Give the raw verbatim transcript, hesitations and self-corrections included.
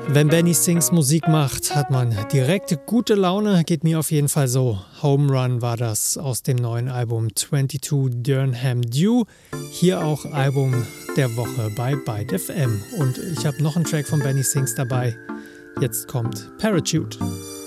Wenn Benny Sings Musik macht, hat man direkt gute Laune, geht mir auf jeden Fall so. Home Run war das aus dem neuen Album zweiundzwanzig Durham Dew. Hier auch Album der Woche bei Byte F M. Und ich habe noch einen Track von Benny Sings dabei. Jetzt kommt Parachute.